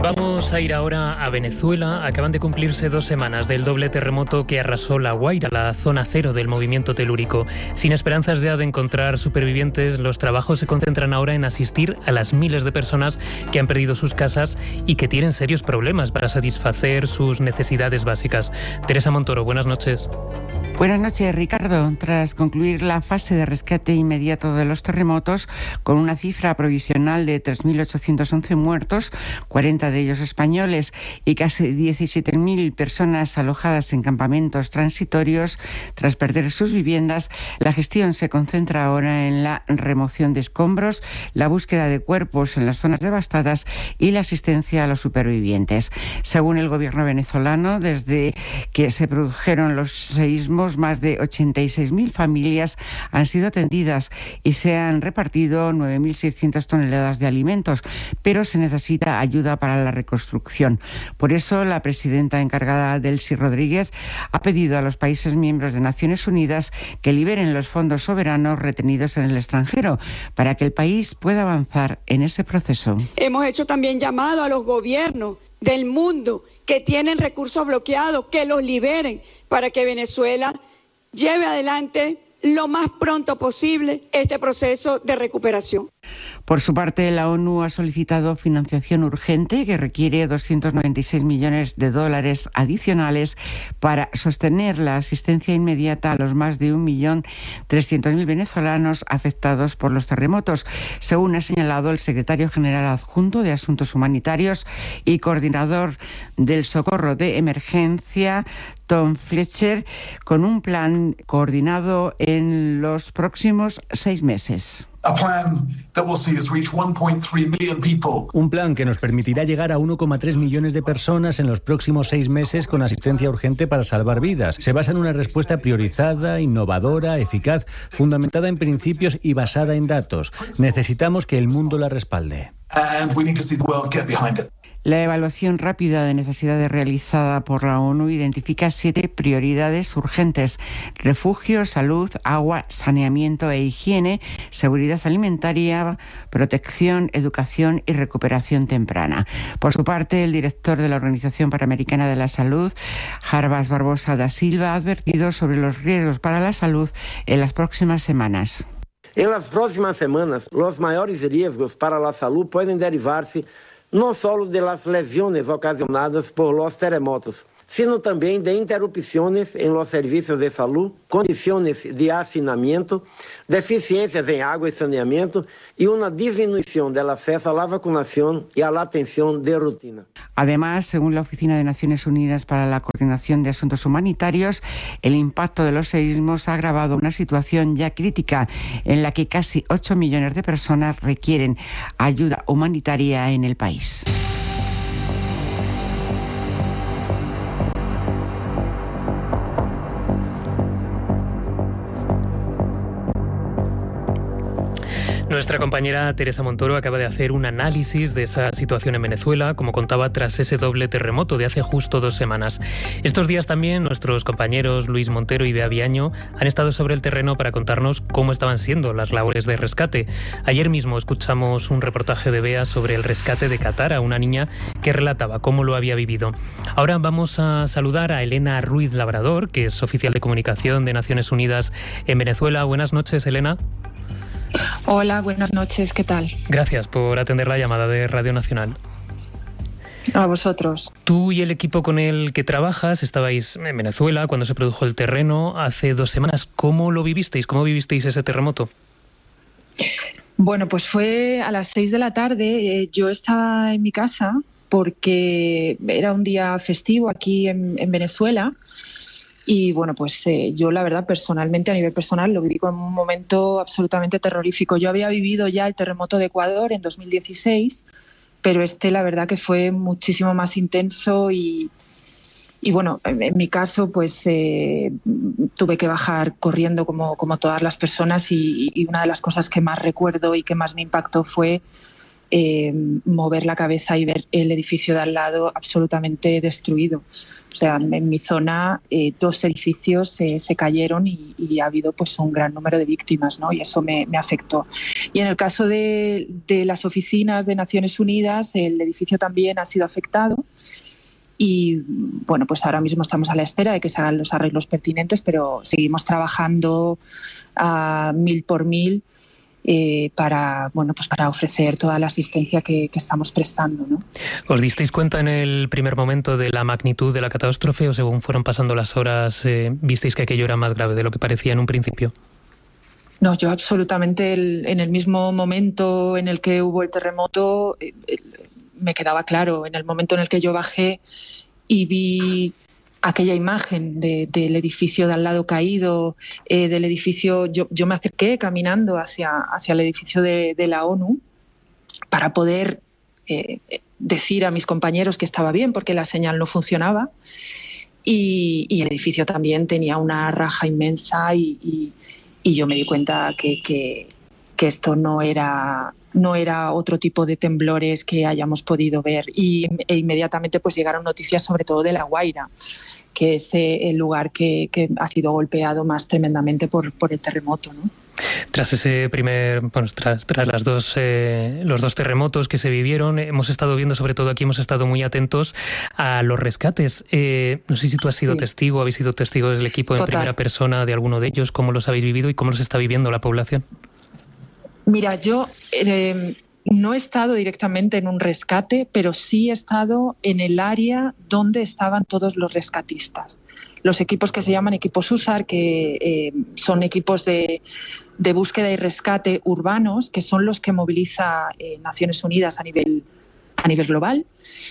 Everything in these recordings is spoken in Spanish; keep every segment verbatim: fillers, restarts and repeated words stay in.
Vamos a ir ahora a Venezuela. Acaban de cumplirse dos semanas del doble terremoto que arrasó La Guaira, la zona cero del movimiento telúrico. Sin esperanzas ya de encontrar supervivientes, los trabajos se concentran ahora en asistir a las miles de personas que han perdido sus casas y que tienen serios problemas para satisfacer sus necesidades básicas. Teresa Montoro, buenas noches. Buenas noches, Ricardo. Tras concluir la fase de rescate inmediato de los terremotos, con una cifra provisional de tres mil ochocientos once muertos, cuarenta de ellos españoles, y casi diecisiete mil personas alojadas en campamentos transitorios tras perder sus viviendas, la gestión se concentra ahora en la remoción de escombros, la búsqueda de cuerpos en las zonas devastadas y la asistencia a los supervivientes. Según el gobierno venezolano, desde que se produjeron los seísmos, más de ochenta y seis mil familias han sido atendidas y se han repartido nueve mil seiscientas toneladas de alimentos, pero se necesita ayuda para la reconstrucción. Por eso, la presidenta encargada, Delcy Rodríguez, ha pedido a los países miembros de Naciones Unidas que liberen los fondos soberanos retenidos en el extranjero para que el país pueda avanzar en ese proceso. Hemos hecho también llamado a los gobiernos del mundo que tienen recursos bloqueados, que los liberen para que Venezuela lleve adelante lo más pronto posible este proceso de recuperación. Por su parte, la ONU ha solicitado financiación urgente que requiere doscientos noventa y seis millones de dólares adicionales para sostener la asistencia inmediata a los más de un millón trescientos mil venezolanos afectados por los terremotos, según ha señalado el secretario general adjunto de Asuntos Humanitarios y coordinador del socorro de emergencia, Tom Fletcher, con un plan coordinado en los próximos seis meses. Un plan que nos permitirá llegar a uno coma tres millones de personas en los próximos seis meses con asistencia urgente para salvar vidas. Se basa en una respuesta priorizada, innovadora, eficaz, fundamentada en principios y basada en datos. Necesitamos que el mundo la respalde. La evaluación rápida de necesidades realizada por la ONU identifica siete prioridades urgentes: refugio, salud, agua, saneamiento e higiene, seguridad alimentaria, protección, educación y recuperación temprana. Por su parte, el director de la Organización Panamericana de la Salud, Jarbas Barbosa da Silva, ha advertido sobre los riesgos para la salud en las próximas semanas. En las próximas semanas, los mayores riesgos para la salud pueden derivarse no solo de las lesiones ocasionadas por los terremotos, sino también de interrupciones en los servicios de salud, condiciones de hacinamiento, deficiencias en agua y saneamiento y una disminución del acceso a la vacunación y a la atención de rutina. Además, según la Oficina de Naciones Unidas para la Coordinación de Asuntos Humanitarios, el impacto de los seísmos ha agravado una situación ya crítica en la que casi ocho millones de personas requieren ayuda humanitaria en el país. Nuestra compañera Teresa Montoro acaba de hacer un análisis de esa situación en Venezuela, como contaba, tras ese doble terremoto de hace justo dos semanas. Estos días también nuestros compañeros Luis Montero y Bea Viaño han estado sobre el terreno para contarnos cómo estaban siendo las labores de rescate. Ayer mismo escuchamos un reportaje de Bea sobre el rescate de Katara, una niña que relataba cómo lo había vivido. Ahora vamos a saludar a Elena Ruiz Labrador, que es oficial de comunicación de Naciones Unidas en Venezuela. Buenas noches, Elena. Hola, buenas noches, ¿qué tal? Gracias por atender la llamada de Radio Nacional. A vosotros. Tú y el equipo con el que trabajas estabais en Venezuela cuando se produjo el terreno hace dos semanas. ¿Cómo lo vivisteis? ¿Cómo vivisteis ese terremoto? Bueno, pues fue a las seis de la tarde. Yo estaba en mi casa porque era un día festivo aquí en, en Venezuela. Y bueno, pues eh, yo la verdad personalmente, a nivel personal, lo viví como un momento absolutamente terrorífico. Yo había vivido ya el terremoto de Ecuador en dos mil dieciséis, pero este la verdad que fue muchísimo más intenso y, y bueno, en, en mi caso pues eh, tuve que bajar corriendo como, como todas las personas y, y una de las cosas que más recuerdo y que más me impactó fue eh, mover la cabeza y ver el edificio de al lado absolutamente destruido. O sea, en mi zona eh, dos edificios eh, se cayeron y, y ha habido pues un gran número de víctimas, ¿no? Y eso me, me afectó. Y en el caso de, de las oficinas de Naciones Unidas, el edificio también ha sido afectado. Y bueno, pues ahora mismo estamos a la espera de que se hagan los arreglos pertinentes, pero seguimos trabajando a mil por mil eh, para, bueno, pues para ofrecer toda la asistencia que, que estamos prestando, ¿no? ¿Os disteis cuenta en el primer momento de la magnitud de la catástrofe o según fueron pasando las horas eh, visteis que aquello era más grave de lo que parecía en un principio? No, yo absolutamente el, en el mismo momento en el que hubo el terremoto el, el, me quedaba claro. En el momento en el que yo bajé y vi aquella imagen de, del edificio de al lado caído, eh, del edificio, yo, yo me acerqué caminando hacia, hacia el edificio de, de la ONU para poder eh, decir a mis compañeros que estaba bien porque la señal no funcionaba. Y, y el edificio también tenía una raja inmensa y, y, y yo me di cuenta que, que, que esto no era... no era otro tipo de temblores que hayamos podido ver y e inmediatamente pues llegaron noticias sobre todo de La Guaira, que es eh, el lugar que, que ha sido golpeado más tremendamente por, por el terremoto, ¿no? Tras ese primer, bueno, tras, tras las dos, eh, los dos terremotos que se vivieron, hemos estado viendo, sobre todo aquí, hemos estado muy atentos a los rescates. Eh, no sé si tú has sido sí. testigo, habéis sido testigos del equipo en Total. primera persona de alguno de ellos, cómo los habéis vivido y cómo los está viviendo la población. Mira, yo eh, no he estado directamente en un rescate, pero sí he estado en el área donde estaban todos los rescatistas. Los equipos que se llaman equipos U S A R, que eh, son equipos de, de búsqueda y rescate urbanos, que son los que moviliza eh, Naciones Unidas a nivel, a nivel global.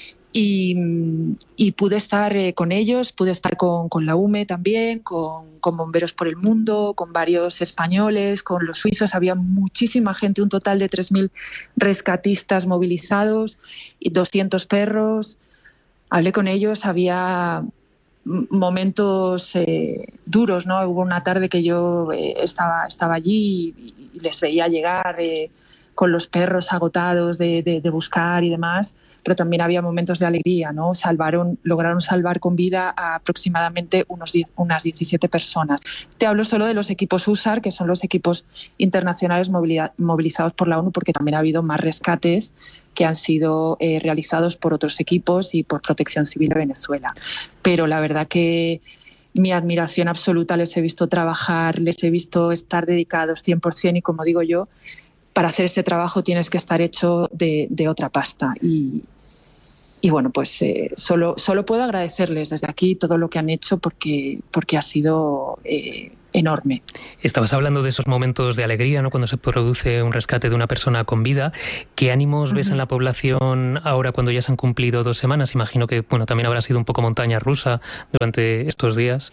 Y, y pude estar eh, con ellos, pude estar con, con la U M E también, con, con Bomberos por el Mundo, con varios españoles, con los suizos. Había muchísima gente, un total de tres mil rescatistas movilizados y doscientos perros. Hablé con ellos, había momentos eh, duros, ¿no? Hubo una tarde que yo eh, estaba, estaba allí y, y les veía llegar eh, con los perros agotados de, de, de buscar y demás, pero también había momentos de alegría, ¿no? Salvaron, lograron salvar con vida a aproximadamente unos, unas diecisiete personas. Te hablo solo de los equipos U S A R, que son los equipos internacionales movilizados por la ONU, porque también ha habido más rescates que han sido eh, realizados por otros equipos y por Protección Civil de Venezuela. Pero la verdad que mi admiración absoluta, les he visto trabajar, les he visto estar dedicados cien por ciento y, como digo yo, para hacer este trabajo tienes que estar hecho de, de otra pasta. Y, y bueno, pues eh, solo, solo puedo agradecerles desde aquí todo lo que han hecho porque, porque ha sido eh, enorme. Estabas hablando de esos momentos de alegría, ¿no? Cuando se produce un rescate de una persona con vida. ¿Qué ánimos uh-huh. ves en la población ahora cuando ya se han cumplido dos semanas? Imagino que bueno, también habrá sido un poco montaña rusa durante estos días.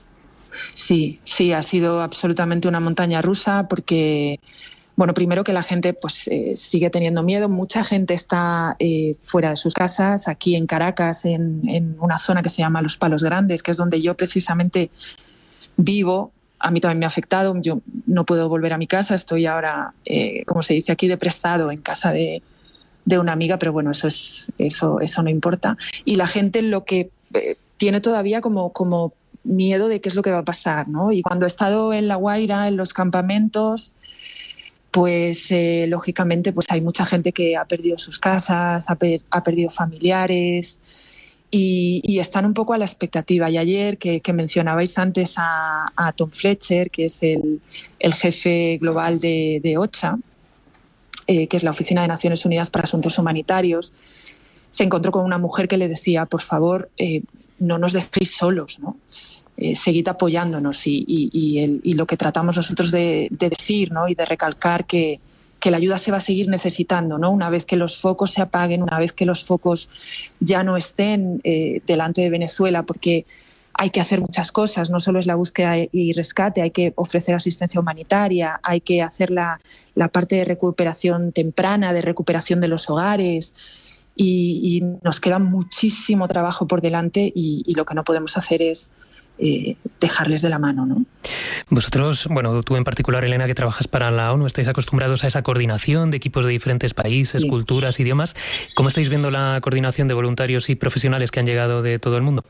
Sí, sí, ha sido absolutamente una montaña rusa porque... Bueno, primero que la gente pues eh, sigue teniendo miedo. Mucha gente está eh, fuera de sus casas, aquí en Caracas, en, en una zona que se llama Los Palos Grandes, que es donde yo precisamente vivo. A mí también me ha afectado. Yo no puedo volver a mi casa. Estoy ahora, eh, como se dice aquí, de prestado en casa de, de una amiga, pero bueno, eso es eso eso no importa. Y la gente lo que eh, tiene todavía como como miedo de qué es lo que va a pasar, ¿no? Y cuando he estado en La Guaira, en los campamentos, pues eh, lógicamente pues hay mucha gente que ha perdido sus casas, ha, per, ha perdido familiares y, y están un poco a la expectativa. Y ayer, que, que mencionabais antes a, a Tom Fletcher, que es el, el jefe global de, de OCHA, eh, que es la Oficina de Naciones Unidas para Asuntos Humanitarios, se encontró con una mujer que le decía, por favor, eh, no nos dejéis solos, ¿no? Eh, seguid apoyándonos y, y, y, el, y lo que tratamos nosotros de, de decir, ¿no? Y de recalcar que, que la ayuda se va a seguir necesitando, ¿no? Una vez que los focos se apaguen, una vez que los focos ya no estén eh, delante de Venezuela, porque hay que hacer muchas cosas, no solo es la búsqueda y rescate, hay que ofrecer asistencia humanitaria, hay que hacer la, la parte de recuperación temprana, de recuperación de los hogares y, y nos queda muchísimo trabajo por delante y, y lo que no podemos hacer es eh, dejarles de la mano, ¿no? Vosotros, bueno, tú en particular, Elena, que trabajas para la ONU, estáis acostumbrados a esa coordinación de equipos de diferentes países, sí. culturas, idiomas. ¿Cómo estáis viendo la coordinación de voluntarios y profesionales que han llegado de todo el mundo?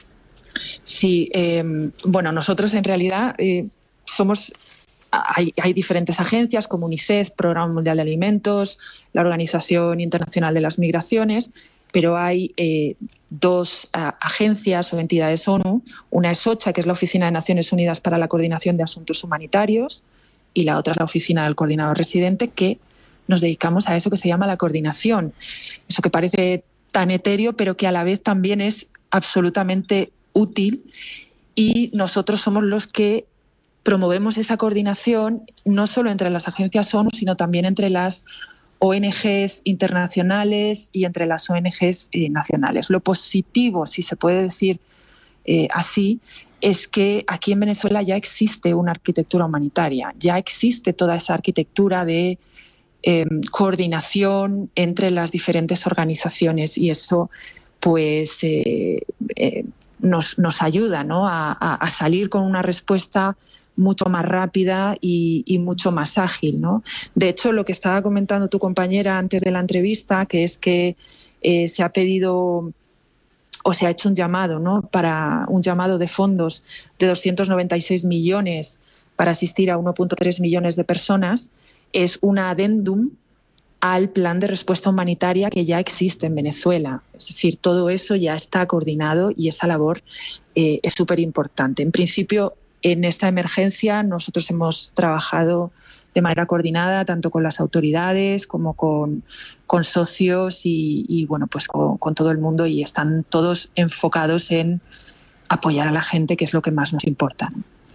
Sí, eh, bueno, nosotros en realidad eh, somos... Hay, hay diferentes agencias como UNICEF, Programa Mundial de Alimentos, la Organización Internacional de las Migraciones, pero hay eh, dos uh, agencias o entidades ONU. Una es OCHA, que es la Oficina de Naciones Unidas para la Coordinación de Asuntos Humanitarios, y la otra es la Oficina del Coordinador Residente, que nos dedicamos a eso que se llama la coordinación. Eso que parece tan etéreo, pero que a la vez también es absolutamente útil, y nosotros somos los que promovemos esa coordinación no solo entre las agencias ONU, sino también entre las O N Ges internacionales y entre las O N Ges eh, nacionales. Lo positivo, si se puede decir eh, así, es que aquí en Venezuela ya existe una arquitectura humanitaria, ya existe toda esa arquitectura de eh, coordinación entre las diferentes organizaciones, y eso pues eh, eh, nos, nos ayuda, ¿no?, a, a, a salir con una respuesta mucho más rápida y, y mucho más ágil, ¿no? De hecho, lo que estaba comentando tu compañera antes de la entrevista, que es que eh, se ha pedido o se ha hecho un llamado, ¿no?, para un llamado de fondos de doscientos noventa y seis millones para asistir a uno punto tres millones de personas, es un adendum al plan de respuesta humanitaria que ya existe en Venezuela. Es decir, todo eso ya está coordinado y esa labor eh, es súper importante. En principio, en esta emergencia nosotros hemos trabajado de manera coordinada tanto con las autoridades como con, con socios y, y bueno, pues con, con todo el mundo, y están todos enfocados en apoyar a la gente, que es lo que más nos importa.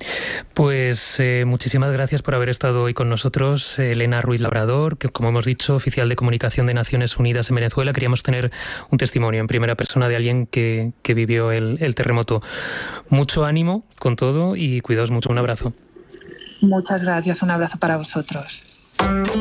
Pues eh, muchísimas gracias por haber estado hoy con nosotros, Elena Ruiz Labrador, que, como hemos dicho, oficial de comunicación de Naciones Unidas en Venezuela. Queríamos tener un testimonio en primera persona de alguien que, que vivió el, el terremoto. Mucho ánimo con todo y cuidaos mucho. Un abrazo. Muchas gracias. Un abrazo para vosotros.